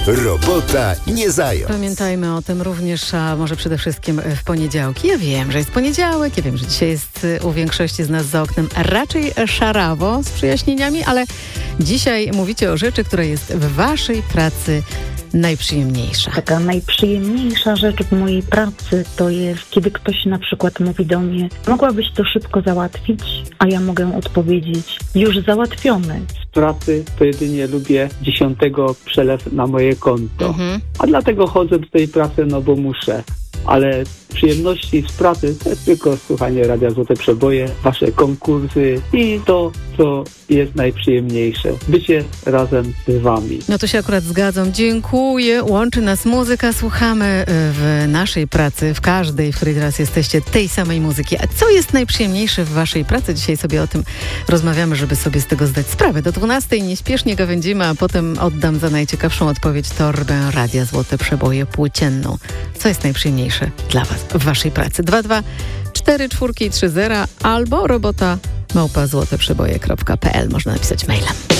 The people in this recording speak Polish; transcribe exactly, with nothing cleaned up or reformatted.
Robota nie zając. Pamiętajmy o tym również, a może przede wszystkim w poniedziałki. Ja wiem, że jest poniedziałek, ja wiem, że dzisiaj jest u większości z nas za oknem raczej szarawo z przyjaśnieniami, ale dzisiaj mówicie o rzeczy, która jest w waszej pracy najprzyjemniejsza. Taka najprzyjemniejsza rzecz w mojej pracy to jest, kiedy ktoś na przykład mówi do mnie: mogłabyś to szybko załatwić, a ja mogę odpowiedzieć: już załatwione. Z pracy to jedynie lubię dziesiątego przelew na moje konto. Mhm. A dlatego chodzę do tej pracy, no bo muszę. Ale przyjemności z pracy to jest tylko słuchanie Radia Złote Przeboje, wasze konkursy i to, co jest najprzyjemniejsze. Bycie razem z wami. No to się akurat zgadzam. Dziękuję. Łączy nas muzyka. Słuchamy w naszej pracy, w każdej, w której teraz jesteście, tej samej muzyki. A co jest najprzyjemniejsze w waszej pracy? Dzisiaj sobie o tym rozmawiamy, żeby sobie z tego zdać sprawę. Do dwunastej nieśpiesznie gawędzimy, a potem oddam za najciekawszą odpowiedź torbę Radia Złote Przeboje płócienną. Co jest najprzyjemniejsze dla was w waszej pracy? dwa dwa cztery cztery trzy zero albo robota małpa złoteprzeboje kropka p l. Można napisać mailem.